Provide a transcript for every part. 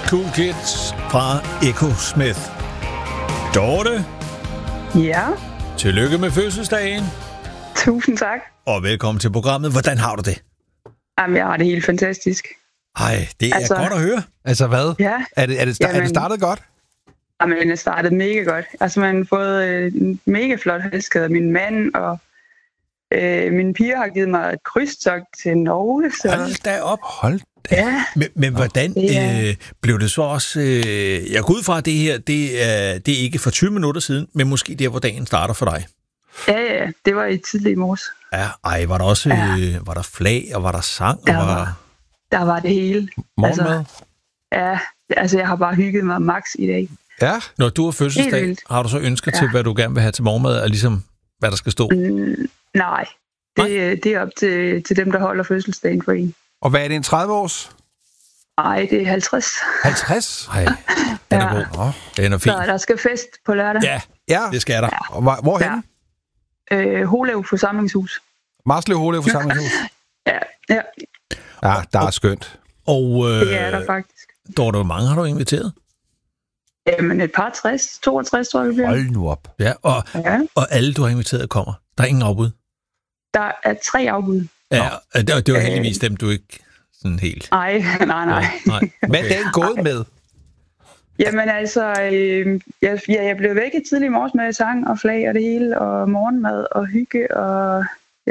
Cool Kids fra Echo Smith. Dorte. Ja. Tillykke med fødselsdagen. Tusind tak. Og velkommen til programmet. Hvordan har du det? Jamen, jeg har det helt fantastisk. Ej, det er godt at høre. Altså hvad? Ja. Er det startet godt? Jamen, det startede mega godt. Altså, man har fået en mega flot halskæde af min mand, og mine piger har givet mig et krydstogt til Norge. Så... Hold da op. Hold da. Ja. Men hvordan blev det så også... jeg går ud fra, at det her det er ikke for 20 minutter siden, men måske der, hvor dagen starter for dig. Ja, det var i tidlig morges. Ja, var der også var der flag, og var der sang? Der var det hele. Morgenmad? Altså, jeg har bare hygget mig max i dag. Ja. Når du har fødselsdag, har du så ønsker til, hvad du gerne vil have til morgenmad, og ligesom, hvad der skal stå? Nej. Det er op til dem, der holder fødselsdagen for en. Og hvad er det, en 30-års? Nej, det er 50. 50? Nej, den er god. Den er fin. Så der skal fest på lørdag. Ja, det skal der. Og hvorhenne? Ja. Holev Forsamlingshus. Marslev Holev Forsamlingshus? Ja. Ja, der er skønt. Og, det er der faktisk. Dorte, hvor mange har du inviteret? Jamen et par 62 tror jeg, det bliver. Hold nu op. Ja, og alle, du har inviteret, kommer. Der er ingen afbud? Der er 3 afbud. Ja, det var heldigvis dem, du ikke sådan helt... Nej. Okay. Hvad er dagen gået med? Jamen altså, jeg blev væk i tidlig morges med sang og flag og det hele, og morgenmad og hygge og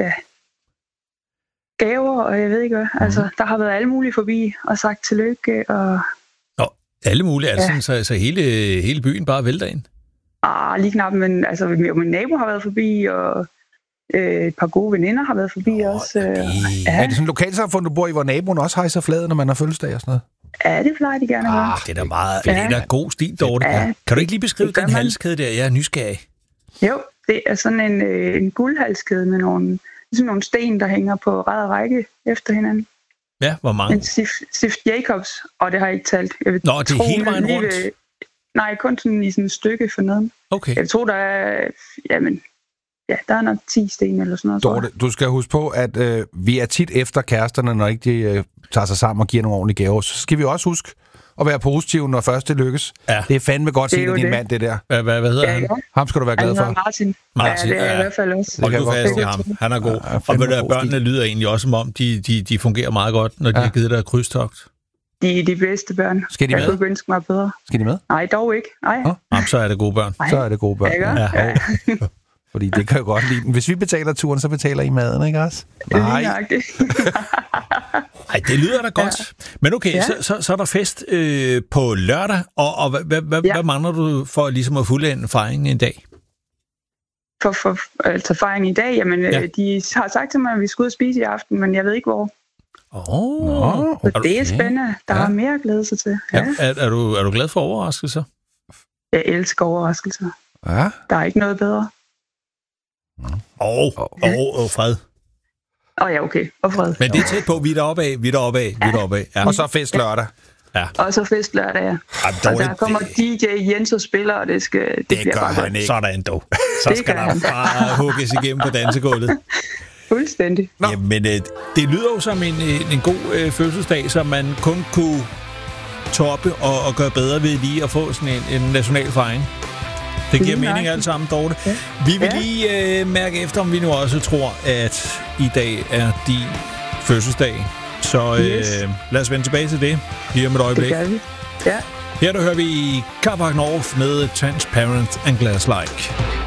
gaver, og jeg ved ikke hvad. Altså, der har været alle mulige forbi og sagt tillykke. Og... Alle mulige? Altså, så hele byen bare vælter ind? Lige knap, men altså, min nabo har været forbi, og et par gode veninder har været forbi også. Er det sådan et lokalsamfund, du bor i, hvor naboen også hejser flaget, når man har fødselsdag og sådan noget? Ja, det plejer de gerne at gøre. Det er da meget... Det er da god stil, Dorte. Kan du ikke lige beskrive den halskæde der? Jeg er nysgerrig. Jo, det er sådan en guldhalskæde med nogle sten, der hænger på ræd og række efter hinanden. Ja, hvor mange? En Sift Jacobs, og det har jeg ikke talt. Jeg vil det er hele vejen rundt? Nej, kun sådan i sådan et stykke for neden. Okay. Jeg tror, der er... der er nok 10 sten eller sådan noget. Dorte, du skal huske på, at vi er tit efter kæresterne, når ikke de tager sig sammen og giver nogle ordentlige gaver. Så skal vi også huske at være positive, når først det lykkes. Ja. Det er fandme godt set af din mand, det der. Hvad hedder han? Ham skal du være glad for. Martin. Ja, det er i hvert fald også. Hold du fast i ham. Han er god. Og ved du, børnene lyder egentlig også, som om de fungerer meget godt, når de har givet dig krydstogt. De er de bedste børn. Skal de med? Jeg kunne ønske mig bedre. Skal de med? Nej, dog ikke. Nej. Så er det gode børn. Så er det gode børn. Ja. Fordi det kan jo godt lide. Hvis vi betaler turen, så betaler I maden, ikke også? Nej. Ej, det lyder da godt. Men okay, så er der fest på lørdag, og hvad mangler du for ligesom at fuldende fejringen en dag? For fejringen i dag? Jamen, de har sagt til mig, at vi skal ud og spise i aften, men jeg ved ikke hvor. Så det er spændende. Der er mere at glæde sig til. Ja. Er du glad for overraskelser? Jeg elsker overraskelser. Ja. Der er ikke noget bedre. Og fred. Ja, okay. Og fred. Men det er tæt på. Vi er deroppe af. Ja. Og så fest lørdag. Ja. Og så fest lørdag, ja. Og der kommer DJ Jens og spiller, og det gør han ikke. Sådan dog. Så skal der bare hugges igennem på dansegulvet. Fuldstændig. Jamen, det lyder jo som en god fødselsdag, som man kun kunne toppe og gøre bedre ved lige at få sådan en national fejring. Det giver mening alt sammen, Dorte. Ja. Vi vil lige mærke efter, om vi nu også tror, at i dag er din fødselsdag. Så lad os vende tilbage til det lige om et øjeblik. Det gør vi. Ja. Her der hører vi Carpark North med Transparent and Glass Like.